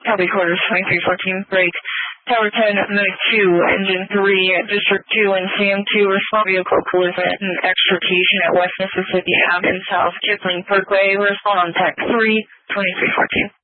Copy quarters, 2314, break. Tower 10, Medic 2, Engine 3, District 2 and CM2 respond vehicle collision and extrication at West Mississippi Ave and South Kipling Parkway. Respond on Tech 3, 2314.